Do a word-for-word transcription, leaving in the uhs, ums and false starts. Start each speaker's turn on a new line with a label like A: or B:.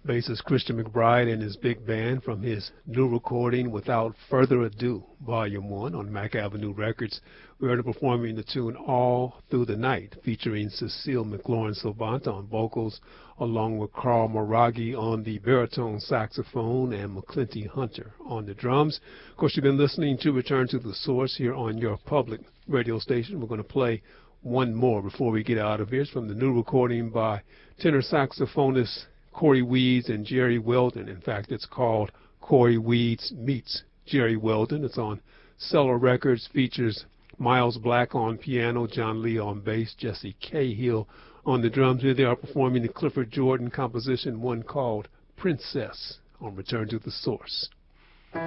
A: Bassist Christian McBride and his big band from his new recording, Without Further Ado, Volume one on Mack Avenue Records. We are performing the tune All Through the Night, featuring Cecile McLaurin-Savant on vocals, along with Carl Maraghi on the baritone saxophone and McClinty Hunter on the drums. Of course, you've been listening to Return to the Source here on your public radio station. We're going to play one more before we get out of here. It's from the new recording by tenor saxophonist Corey Weeds and Jerry Weldon. In fact, it's called Corey Weeds Meets Jerry Weldon. It's on Cellar Records, features Miles Black on piano, John Lee on bass, Jesse Cahill on the drums. Here they are performing the Clifford Jordan composition, one called Princess, on Return to the Source.